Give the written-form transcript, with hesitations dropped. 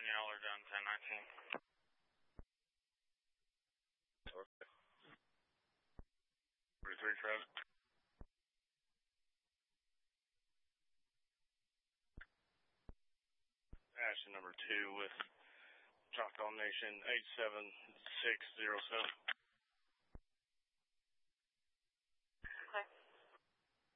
y'all are down 1019. Okay. 43 traffic. Ashton number 2 with Choctaw Nation 87607.